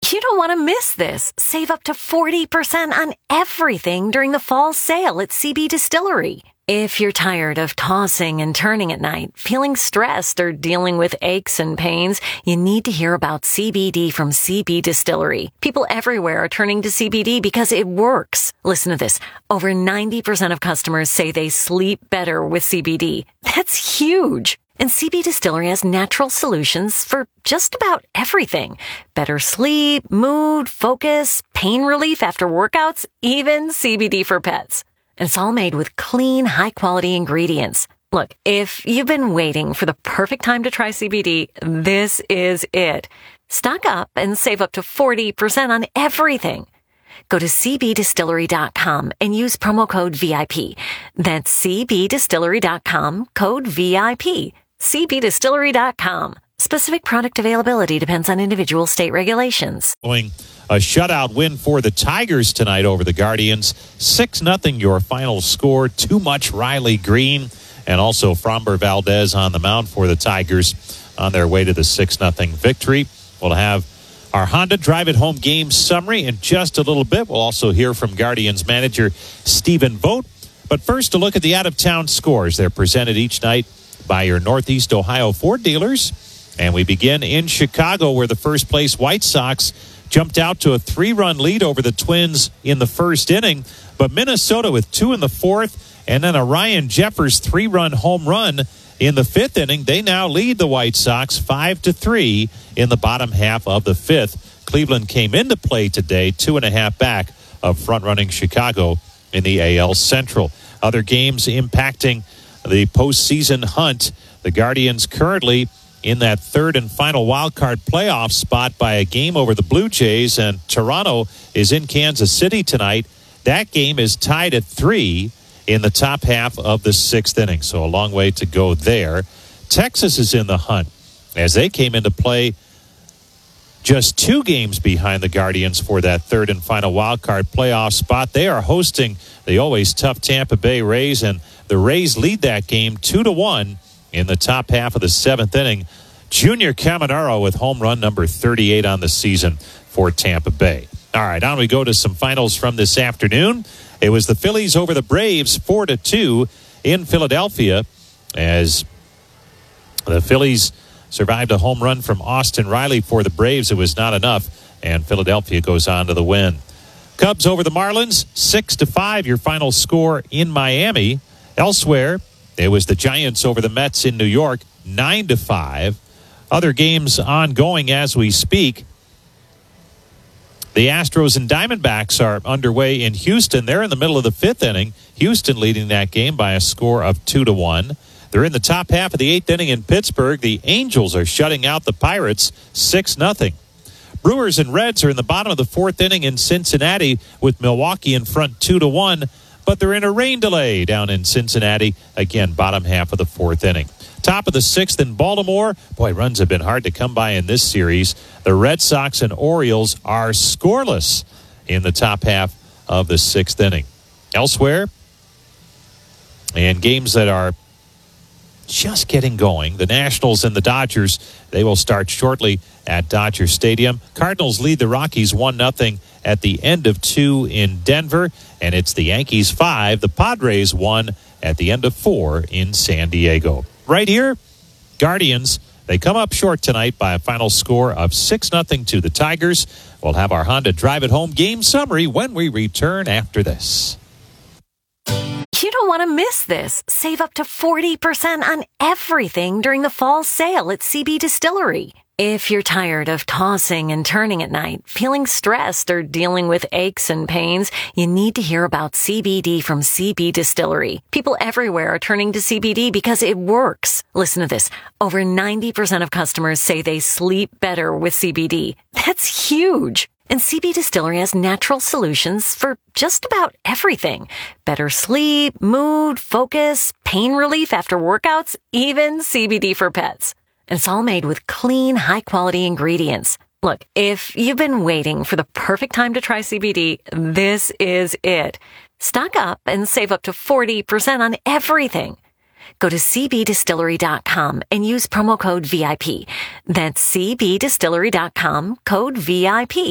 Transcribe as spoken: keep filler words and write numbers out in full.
You don't want to miss this. Save up to forty percent on everything during the fall sale at C B Distillery. If you're tired of tossing and turning at night, feeling stressed, or dealing with aches and pains, you need to hear about C B D from C B Distillery. People everywhere are turning to C B D because it works. Listen to this. Over ninety percent of customers say they sleep better with C B D. That's huge. And C B Distillery has natural solutions for just about everything. Better sleep, mood, focus, pain relief after workouts, even C B D for pets. And it's all made with clean, high-quality ingredients. Look, if you've been waiting for the perfect time to try C B D, this is it. Stock up and save up to forty percent on everything. Go to c b distillery dot com and use promo code V I P. That's c b distillery dot com, code V I P. c b distillery dot com. Specific product availability depends on individual state regulations. Going a shutout win for the Tigers tonight over the Guardians. six nothing your final score. Too much Riley Green and also Framber Valdez on the mound for the Tigers on their way to the six nothing victory. We'll have our Honda Drive It Home game summary in just a little bit. We'll also hear from Guardians manager Stephen Vogt. But first, a look at the out-of-town scores. They're presented each night by your Northeast Ohio Ford dealers. And we begin in Chicago, where the first-place White Sox jumped out to a three-run lead over the Twins in the first inning. But Minnesota with two in the fourth, and then a Ryan Jeffers three-run home run in the fifth inning. They now lead the White Sox five to three in the bottom half of the fifth. Cleveland came into play today, two and a half back of front-running Chicago in the A L Central. Other games impacting the postseason hunt. The Guardians currently in that third and final wild card playoff spot by a game over the Blue Jays, and Toronto is in Kansas City tonight. That game is tied at three in the top half of the sixth inning, so a long way to go there. Texas is in the hunt as they came into play just two games behind the Guardians for that third and final wild card playoff spot. They are hosting the always tough Tampa Bay Rays, and the Rays lead that game two to one in the top half of the seventh inning. Junior Caminero with home run number thirty-eight on the season for Tampa Bay. All right, on we go to some finals from this afternoon. It was the Phillies over the Braves four to two in Philadelphia, as the Phillies survived a home run from Austin Riley for the Braves. It was not enough, and Philadelphia goes on to the win. Cubs over the Marlins six to five your final score in Miami. Elsewhere, it was the Giants over the Mets in New York, nine to five. Other games ongoing as we speak. The Astros and Diamondbacks are underway in Houston. They're in the middle of the fifth inning. Houston leading that game by a score of two to one. They're in the top half of the eighth inning in Pittsburgh. The Angels are shutting out the Pirates six nothing. Brewers and Reds are in the bottom of the fourth inning in Cincinnati with Milwaukee in front two to one. But they're in a rain delay down in Cincinnati. Again, bottom half of the fourth inning. Top of the sixth in Baltimore. Boy, runs have been hard to come by in this series. The Red Sox and Orioles are scoreless in the top half of the sixth inning. Elsewhere, and games that are just getting going, the Nationals and the Dodgers, they will start shortly at Dodger Stadium. Cardinals lead the Rockies one nothing at the end of two in Denver, and it's the Yankees five, the Padres one at the end of four in San Diego. Right here, Guardians, they come up short tonight by a final score of six nothing to the Tigers. We'll have our Honda Drive It Home game summary when we return after this. You don't want to miss this. Save up to forty percent on everything during the fall sale at C B Distillery. If you're tired of tossing and turning at night, feeling stressed, or dealing with aches and pains, you need to hear about C B D from C B Distillery. People everywhere are turning to C B D because it works. Listen to this. Over ninety percent of customers say they sleep better with C B D. That's huge. And C B Distillery has natural solutions for just about everything. Better sleep, mood, focus, pain relief after workouts, even C B D for pets. And it's all made with clean, high-quality ingredients. Look, if you've been waiting for the perfect time to try C B D, this is it. Stock up and save up to forty percent on everything. Go to c b distillery dot com and use promo code V I P. That's c b distillery dot com, code V I P.